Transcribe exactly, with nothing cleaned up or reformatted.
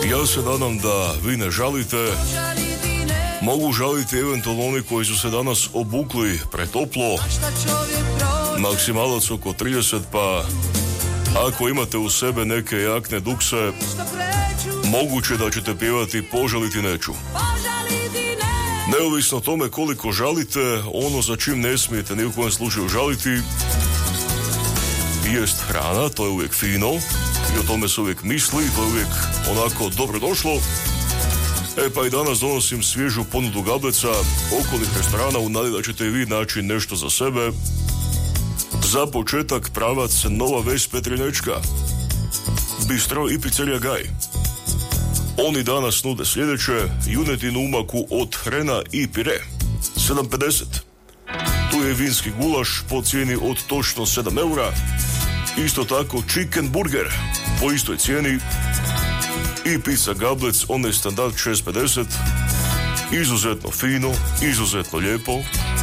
Ja se nadam da vi ne žalite. Mogu žaliti eventualno oni koji su se danas obukli pretoplo. Maksimalac oko trideset, pa ako imate u sebe neke jakne dukse, moguće da ćete pjevati Požaliti neću. Neovisno o tome koliko žalite, ono za čim ne smijete ni u kojem slučaju žaliti jest hrana, to je uvijek fino i o tome se uvijek misli, to je uvijek onako dobro došlo. E pa i danas donosim svježu ponudu gableca okolnih restorana u nadi da ćete i vi naći nešto za sebe. Za početak pravac Nova Ves Petrinečka, Bistro i Pizzeria Gaj. Oni danas nude sljedeće: junetinu u maku od hrena i pire, sedam pedeset. Tu je vinski gulaš po cijeni od točno sedam eura. Isto tako chicken burger po istoj cijeni. I pizza gablec, onaj standard šest pedeset. Izuzetno fino, izuzetno lijepo.